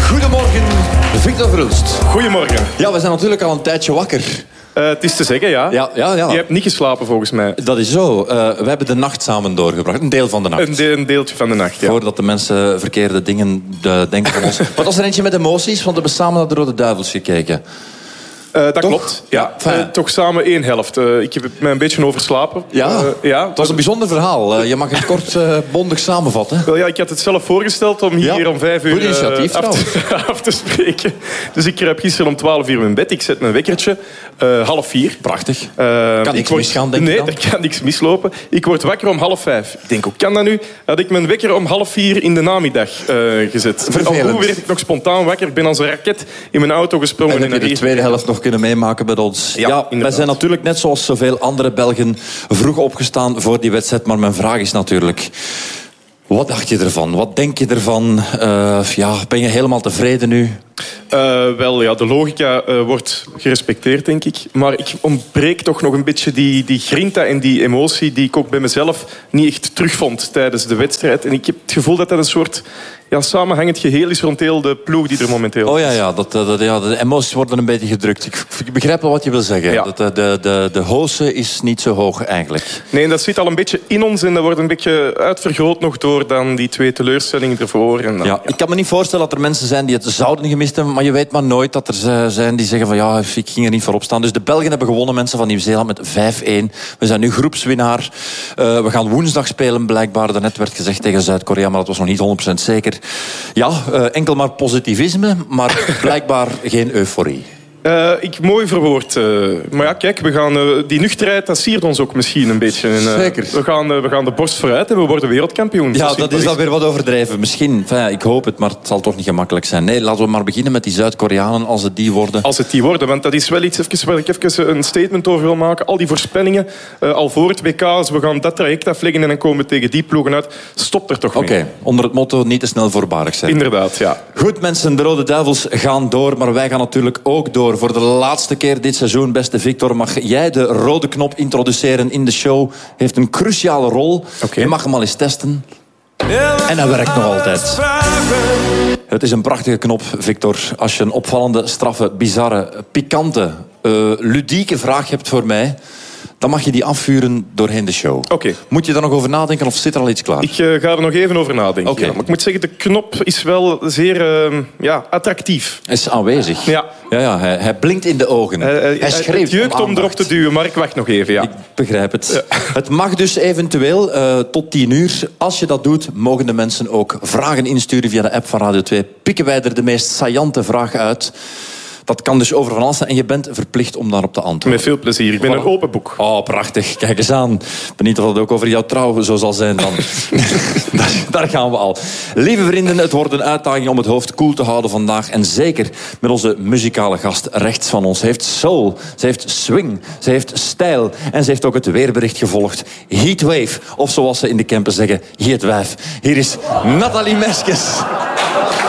Goedemorgen, Victor Verhulst. Goedemorgen. Ja, we zijn natuurlijk al een tijdje wakker. Het is te zeggen, ja. Ja. Je hebt niet geslapen, volgens mij. Dat is zo. We hebben de nacht samen doorgebracht. Een deel van de nacht. Een deeltje van de nacht, ja. Voordat de mensen verkeerde dingen denken van ons. Wat was er eentje met emoties? Want we hebben samen naar de Rode Duivels gekeken. Dat klopt. Ja. Toch samen één helft. Ik heb mij een beetje overslapen. Het was een bijzonder verhaal. Je mag het kort bondig samenvatten. Wel, ja, ik had het zelf voorgesteld om hier om 5 uur af te spreken. Dus ik kruip gisteren om 12 uur in bed. Ik zet mijn wekkertje. 3:30. Prachtig. Kan niks misgaan, denk ik dan? Nee, er kan niks mislopen. Ik word wakker om 4:30. Ik denk, hoe kan dat nu? Had ik mijn wekker om 3:30 in de namiddag gezet. Vervelend. Hoe werd ik nog spontaan wakker? Ik ben als een raket in mijn auto gesprongen. En heb je de tweede helft nog kunnen meemaken met ons? Ja, wij zijn natuurlijk net zoals zoveel andere Belgen vroeg opgestaan voor die wedstrijd. Maar mijn vraag is natuurlijk... Wat dacht je ervan? Wat denk je ervan? Ben je helemaal tevreden nu? Wel, ja, de logica wordt gerespecteerd, denk ik. Maar ik ontbreek toch nog een beetje die grinta en die emotie die ik ook bij mezelf niet echt terugvond tijdens de wedstrijd. En ik heb het gevoel dat dat een soort samenhangend geheel is rond heel de ploeg die er momenteel is. De emoties worden een beetje gedrukt. Ik begrijp wel wat je wil zeggen. Ja. De hoose is niet zo hoog eigenlijk. Nee, en dat zit al een beetje in ons en dat wordt een beetje uitvergroot nog door dan die 2 teleurstellingen ervoor. En dan, Ik kan me niet voorstellen dat er mensen zijn die het zouden gemist hebben, maar je weet maar nooit dat er zijn die zeggen van ik ging er niet voor opstaan. Dus de Belgen hebben gewonnen, mensen van Nieuw-Zeeland, met 5-1. We zijn nu groepswinnaar. We gaan woensdag spelen, blijkbaar. Daarnet werd gezegd tegen Zuid-Korea, maar dat was nog niet 100% zeker. Ja, enkel maar positivisme, maar blijkbaar geen euforie. Mooi verwoord. Maar ja, kijk, we gaan, die nuchterheid, dat siert ons ook misschien een beetje. En, zeker. We gaan de borst vooruit en we worden wereldkampioen. Ja, dat is dan weer wat overdreven. Misschien, ik hoop het, maar het zal toch niet gemakkelijk zijn. Nee, laten we maar beginnen met die Zuid-Koreanen, als het die worden. Als het die worden, want dat is wel iets waar ik even een statement over wil maken. Al die voorspellingen, al voor het WK, als we gaan dat traject afleggen en dan komen we tegen die ploegen uit, stop er toch mee. Oké, onder het motto niet te snel voorbarig zijn. Inderdaad, ja. Goed mensen, de Rode Duivels gaan door, maar wij gaan natuurlijk ook door. Voor de laatste keer dit seizoen, beste Victor, mag jij de rode knop introduceren in de show. Heeft een cruciale rol. Okay. Je mag hem al eens testen. En hij werkt nog altijd. Het is een prachtige knop, Victor. Als je een opvallende, straffe, bizarre, pikante, ludieke vraag hebt voor mij, dan mag je die afvuren doorheen de show. Okay. Moet je daar nog over nadenken of zit er al iets klaar? Ik ga er nog even over nadenken. Okay. Ja. Maar ik moet zeggen, de knop is wel zeer attractief. Hij is aanwezig. Ja. Hij blinkt in de ogen. Hij schreeuwt. Het jeukt om erop te duwen, maar ik wacht nog even. Ja. Ik begrijp het. Ja. Het mag dus eventueel tot 10 uur. Als je dat doet, mogen de mensen ook vragen insturen via de app van Radio 2. Pikken wij er de meest saillante vraag uit. Dat kan dus over van alles zijn en je bent verplicht om daarop te antwoorden. Met veel plezier. Ik ben een open boek. Oh, prachtig. Kijk eens aan. Benieuwd of dat ook over jouw trouw zo zal zijn dan. Daar gaan we al. Lieve vrienden, het wordt een uitdaging om het hoofd koel te houden vandaag. En zeker met onze muzikale gast rechts van ons. Ze heeft soul, ze heeft swing, ze heeft stijl. En ze heeft ook het weerbericht gevolgd. Heatwave, of zoals ze in de Kempen zeggen, heatwijf. Hier is Nathalie Meskes.